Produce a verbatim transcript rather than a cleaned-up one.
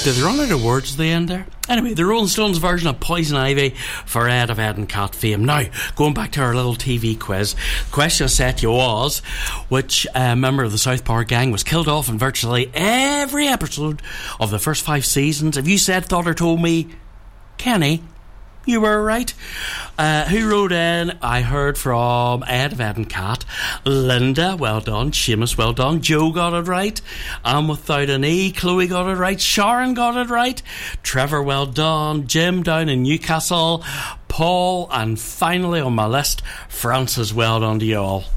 Did they run out of words at the end there? Anyway, the Rolling Stones version of Poison Ivy for Ed of Ed and Cat fame. Now, going back to our little T V quiz, the question I set you was, which uh, member of the South Park gang was killed off in virtually every episode of the first five seasons? If you said, thought or told me, Kenny, you were right. Uh, who wrote in? I heard from Ed of Ed and Cat. Linda, well done. Seamus, well done. Joe got it right. I'm without an E. Chloe got it right. Sharon got it right. Trevor, well done. Jim down in Newcastle. Paul, and finally on my list, Francis, well done to you all.